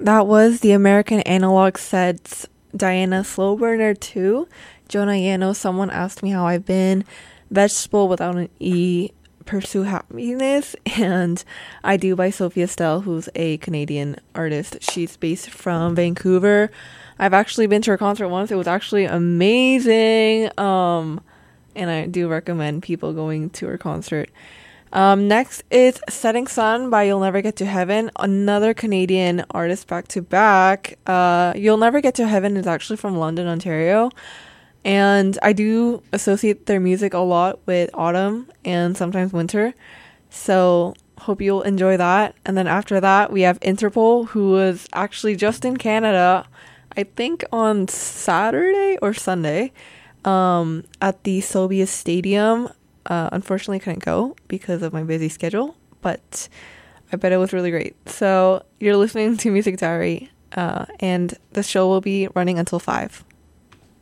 that was the American Analog Sets Diana Slowburner 2. Jonah Yano, someone asked me how I've been. Vegetable without an E, Pursue Happiness, and I Do by Sophia Stell, who's a Canadian artist. She's based from Vancouver. I've actually been to her concert once. It was actually amazing. And I do recommend people going to her concert. Next is Setting Sun by You'll Never Get to Heaven, another Canadian artist back to back. You'll Never Get to Heaven is actually from London, Ontario, and I do associate their music a lot with autumn and sometimes winter, so hope you'll enjoy that. And then after that, we have Interpol, who was actually just in Canada, I think on Saturday or Sunday, at the Sobeys Stadium. Unfortunately couldn't go because of my busy schedule, but I bet it was really great. So you're listening to Music Diary, and the show will be running until 5.